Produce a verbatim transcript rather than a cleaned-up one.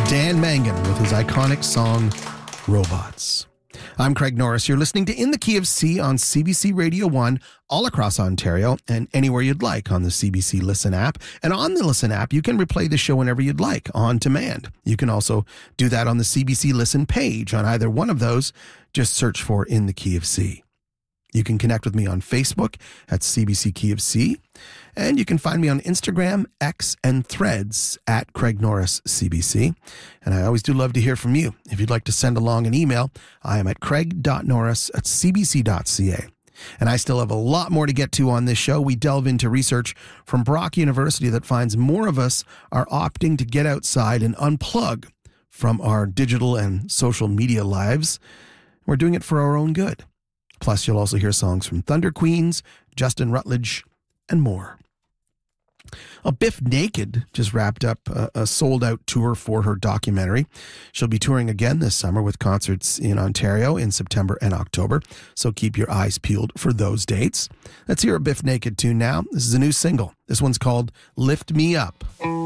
Dan Mangan with his iconic song, Robots. I'm Craig Norris. You're listening to In the Key of C on C B C Radio one all across Ontario and anywhere you'd like on the C B C Listen app. And on the Listen app, you can replay the show whenever you'd like on demand. You can also do that on the C B C Listen page. On either one of those, just search for In the Key of C. You can connect with me on Facebook at C B C Key of C, and you can find me on Instagram, X, and Threads at Craig Norris C B C. And I always do love to hear from you. If you'd like to send along an email, I am at craig.norris at cbc.ca. And I still have a lot more to get to on this show. We delve into research from Brock University that finds more of us are opting to get outside and unplug from our digital and social media lives. We're doing it for our own good. Plus, you'll also hear songs from Thunder Queens, Justin Rutledge, and more. Well, Biff Naked just wrapped up a, a sold-out tour for her documentary. She'll be touring again this summer with concerts in Ontario in September and October, so keep your eyes peeled for those dates. Let's hear a Biff Naked tune now. This is a new single. This one's called Lift Me Up.